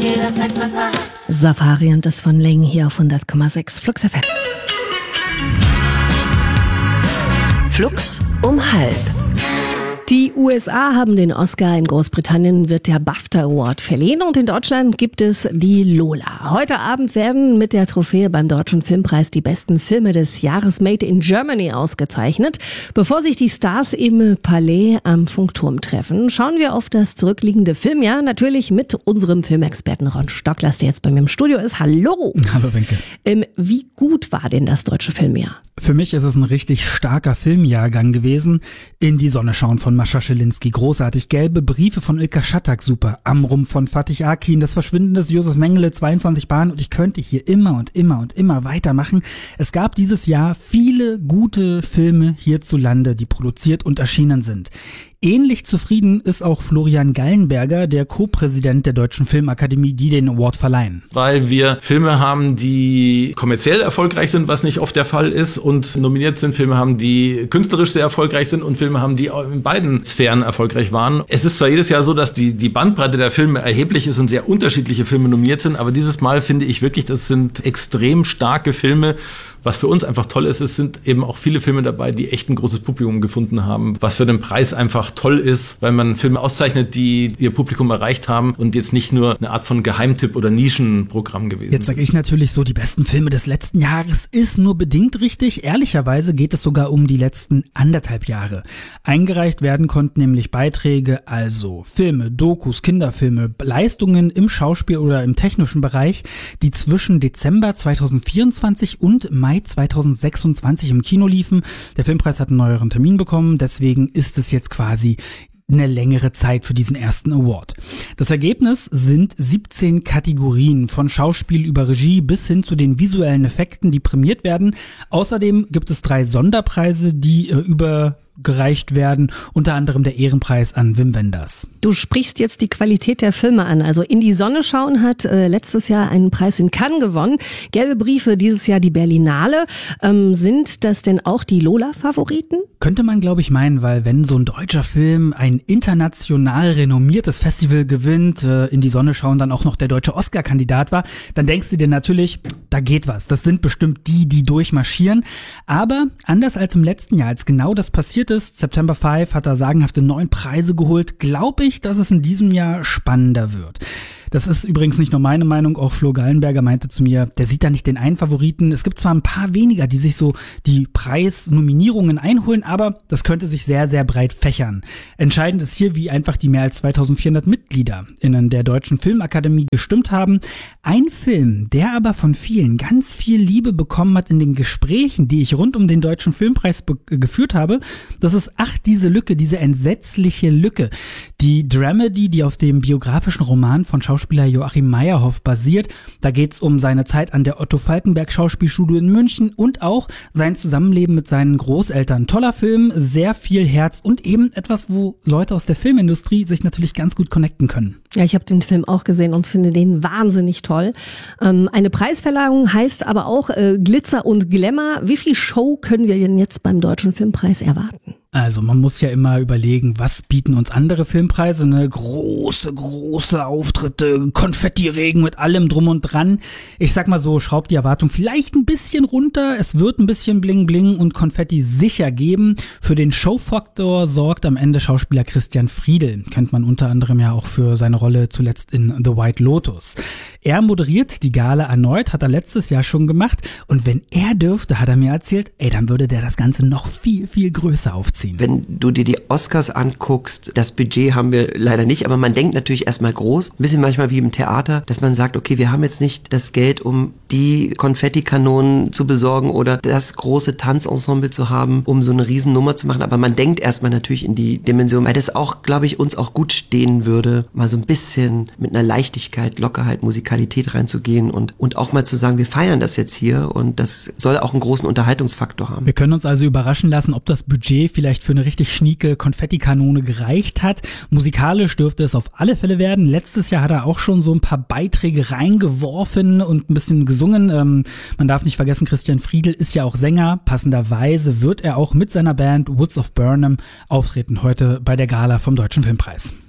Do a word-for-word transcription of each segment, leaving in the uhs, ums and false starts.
jederzeit Wasser. Safari und das von Ling hier auf hundert Komma sechs Flux F M. Flux um halb. Die U S A haben den Oscar, in Großbritannien wird der BAFTA Award verliehen und in Deutschland gibt es die Lola. Heute Abend werden mit der Trophäe beim Deutschen Filmpreis die besten Filme des Jahres Made in Germany ausgezeichnet. Bevor sich die Stars im Palais am Funkturm treffen, schauen wir auf das zurückliegende Filmjahr, natürlich mit unserem Filmexperten Ron Stocklers, der jetzt bei mir im Studio ist. Hallo! Hallo Wenke. Ähm, wie gut war denn das deutsche Filmjahr? Für mich ist es ein richtig starker Filmjahrgang gewesen. In die Sonne schauen von Mascha Schilinski, großartig. Gelbe Briefe von Ilka Schattak, super. Amrum von Fatih Akin, Das Verschwinden des Josef Mengele, zweiundzwanzig Bahnen. Und ich könnte hier immer und immer und immer weitermachen. Es gab dieses Jahr viele gute Filme hierzulande, die produziert und erschienen sind. Ähnlich zufrieden ist auch Florian Gallenberger, der Co-Präsident der Deutschen Filmakademie, die den Award verleihen. Weil wir Filme haben, die kommerziell erfolgreich sind, was nicht oft der Fall ist, und nominiert sind, Filme haben, die künstlerisch sehr erfolgreich sind und Filme haben, die in beiden Sphären erfolgreich waren. Es ist zwar jedes Jahr so, dass die, die Bandbreite der Filme erheblich ist und sehr unterschiedliche Filme nominiert sind, aber dieses Mal finde ich wirklich, das sind extrem starke Filme. Was für uns einfach toll ist, es sind eben auch viele Filme dabei, die echt ein großes Publikum gefunden haben, was für den Preis einfach toll ist, weil man Filme auszeichnet, die ihr Publikum erreicht haben und jetzt nicht nur eine Art von Geheimtipp oder Nischenprogramm gewesen Jetzt sage ich natürlich so, die besten Filme des letzten Jahres ist nur bedingt richtig. Ehrlicherweise geht es sogar um die letzten anderthalb Jahre. Eingereicht werden konnten nämlich Beiträge, also Filme, Dokus, Kinderfilme, Leistungen im Schauspiel oder im technischen Bereich, die zwischen Dezember zweitausendvierundzwanzig und Mai zweitausendsechsundzwanzig im Kino liefen. Der Filmpreis hat einen neueren Termin bekommen, deswegen ist es jetzt quasi eine längere Zeit für diesen ersten Award. Das Ergebnis sind siebzehn Kategorien, von Schauspiel über Regie bis hin zu den visuellen Effekten, die prämiert werden. Außerdem gibt es drei Sonderpreise, die äh, über gereicht werden, unter anderem der Ehrenpreis an Wim Wenders. Du sprichst jetzt die Qualität der Filme an. Also In die Sonne schauen hat äh, letztes Jahr einen Preis in Cannes gewonnen. Gelbe Briefe dieses Jahr die Berlinale. Ähm, sind das denn auch die Lola-Favoriten? Könnte man, glaube ich, meinen, weil wenn so ein deutscher Film ein international renommiertes Festival gewinnt, äh, In die Sonne schauen dann auch noch der deutsche Oscar-Kandidat war, dann denkst du dir natürlich, da geht was. Das sind bestimmt die, die durchmarschieren. Aber anders als im letzten Jahr, als genau das passiert ist, September fünf hat da sagenhafte neun Preise geholt, glaube ich, dass es in diesem Jahr spannender wird. Das ist übrigens nicht nur meine Meinung, auch Flo Gallenberger meinte zu mir, der sieht da nicht den einen Favoriten. Es gibt zwar ein paar weniger, die sich so die Preisnominierungen einholen, aber das könnte sich sehr, sehr breit fächern. Entscheidend ist hier, wie einfach die mehr als zweitausendvierhundert MitgliederInnen der Deutschen Filmakademie gestimmt haben. Ein Film, der aber von vielen ganz viel Liebe bekommen hat in den Gesprächen, die ich rund um den Deutschen Filmpreis be- geführt habe, das ist Ach, diese Lücke, diese entsetzliche Lücke. Die Dramedy, die auf dem biografischen Roman von Schauspieler Joachim Meyerhoff basiert. Da geht's um seine Zeit an der Otto Falckenberg Schauspielschule in München und auch sein Zusammenleben mit seinen Großeltern. Toller Film, sehr viel Herz und eben etwas, wo Leute aus der Filmindustrie sich natürlich ganz gut connecten können. Ja, ich habe den Film auch gesehen und finde den wahnsinnig toll. Ähm, eine Preisverleihung heißt aber auch äh, Glitzer und Glamour. Wie viel Show können wir denn jetzt beim Deutschen Filmpreis erwarten? Also man muss ja immer überlegen, was bieten uns andere Filmpreise, ne? Große, große Auftritte, Konfettiregen mit allem drum und dran. Ich sag mal so, schraubt die Erwartung vielleicht ein bisschen runter. Es wird ein bisschen Bling Bling und Konfetti sicher geben. Für den Showfaktor sorgt am Ende Schauspieler Christian Friedel. Kennt man unter anderem ja auch für seine Rolle zuletzt in The White Lotus. Er moderiert die Gala erneut, hat er letztes Jahr schon gemacht. Und wenn er dürfte, hat er mir erzählt, ey, dann würde der das Ganze noch viel, viel größer aufziehen. Wenn du dir die Oscars anguckst, das Budget haben wir leider nicht, aber man denkt natürlich erstmal groß, ein bisschen manchmal wie im Theater, dass man sagt, okay, wir haben jetzt nicht das Geld, um die Konfettikanonen zu besorgen oder das große Tanzensemble zu haben, um so eine Riesennummer zu machen, aber man denkt erstmal natürlich in die Dimension, weil das auch, glaube ich, uns auch gut stehen würde, mal so ein bisschen mit einer Leichtigkeit, Lockerheit, Musikalität reinzugehen und, und auch mal zu sagen, wir feiern das jetzt hier und das soll auch einen großen Unterhaltungsfaktor haben. Wir können uns also überraschen lassen, ob das Budget vielleicht für eine richtig schnieke Konfettikanone gereicht hat. Musikalisch dürfte es auf alle Fälle werden. Letztes Jahr hat er auch schon so ein paar Beiträge reingeworfen und ein bisschen gesungen. Ähm, man darf nicht vergessen, Christian Friedel ist ja auch Sänger. Passenderweise wird er auch mit seiner Band Woods of Burnham auftreten heute bei der Gala vom Deutschen Filmpreis.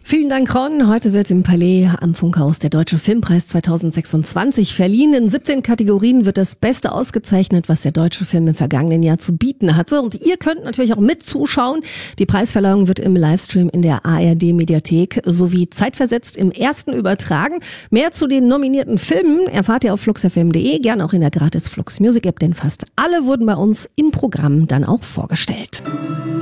Vielen Dank, Ron. Heute wird im Palais am Funkhaus der Deutsche Filmpreis zweitausendsechsundzwanzig verliehen. In siebzehn Kategorien wird das Beste ausgezeichnet, was der deutsche Film im vergangenen Jahr zu bieten hatte. Und ihr könnt natürlich auch mit zuschauen. Die Preisverleihung wird im Livestream in der A R D-Mediathek sowie zeitversetzt im Ersten übertragen. Mehr zu den nominierten Filmen erfahrt ihr auf flux f m punkt de, gerne auch in der gratis Flux Music App, denn fast alle wurden bei uns im Programm dann auch vorgestellt.